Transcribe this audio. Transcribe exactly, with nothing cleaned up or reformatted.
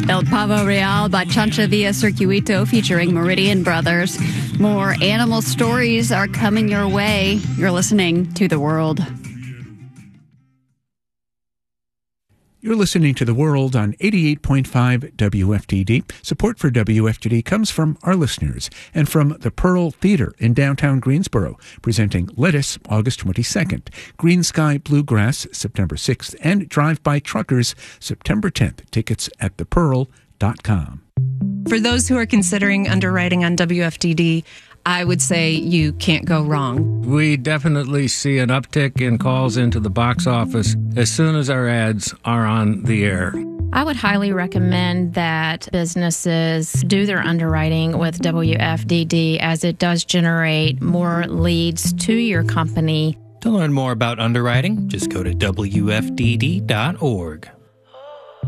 El Pavo Real by Chancha Via Circuito featuring Meridian Brothers. More animal stories are coming your way. You're listening to The World. You're listening to The World on eighty-eight point five W F T D. Support for W F T D comes from our listeners and from the Pearl Theater in downtown Greensboro, presenting Lettuce August twenty-second, Green Sky Bluegrass September sixth, and Drive-By Truckers September tenth. Tickets at the pearl dot com. For those who are considering underwriting on W F T D, I would say you can't go wrong. We definitely see an uptick in calls into the box office as soon as our ads are on the air. I would highly recommend that businesses do their underwriting with W F D D, as it does generate more leads to your company. To learn more about underwriting, just go to W F D D dot org.